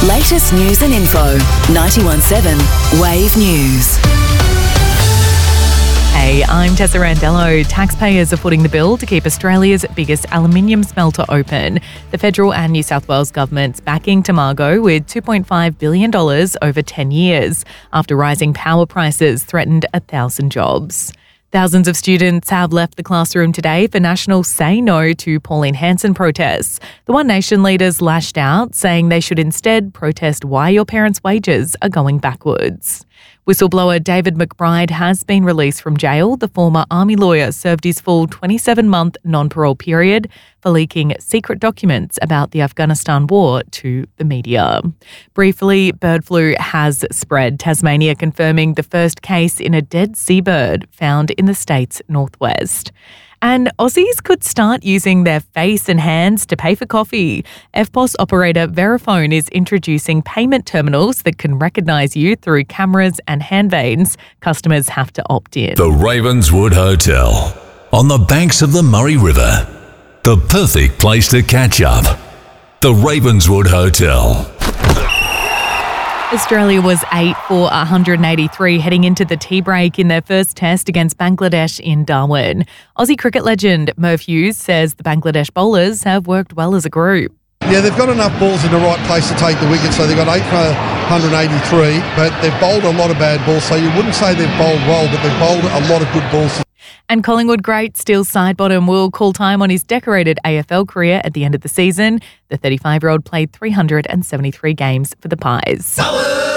Latest news and info. 91.7 Wave News. Hey, I'm Tessa Randello. Taxpayers are footing the bill to keep Australia's biggest aluminium smelter open. The federal and New South Wales government's backing Tomago with $2.5 billion over 10 years after rising power prices threatened 1,000 jobs. Thousands of students have left the classroom today for national Say No to Pauline Hanson protests. The One Nation leaders lashed out, saying they should instead protest why your parents' wages are going backwards. Whistleblower David McBride has been released from jail. The former Army lawyer served his full 27-month non-parole period for leaking secret documents about the Afghanistan war to the media. Briefly, bird flu has spread. Tasmania confirming the first case in a dead seabird found in the state's northwest. And Aussies could start using their face and hands to pay for coffee. EFTPOS operator Verifone is introducing payment terminals that can recognise you through cameras and hand veins. Customers have to opt in. The Ravenswood Hotel on the banks of the Murray River. The perfect place to catch up. The Ravenswood Hotel. Australia was 8 for 183 heading into the tea break in their first test against Bangladesh in Darwin. Aussie cricket legend Merv Hughes says the Bangladesh bowlers have worked well as a group. Yeah, they've got enough balls in the right place to take the wicket, so they've got 8 for 183, but they've bowled a lot of bad balls, so you wouldn't say they've bowled well, but they've bowled a lot of good balls. And Collingwood great Steele Sidebottom will call time on his decorated AFL career at the end of the season. The 35-year-old played 373 games for the Pies.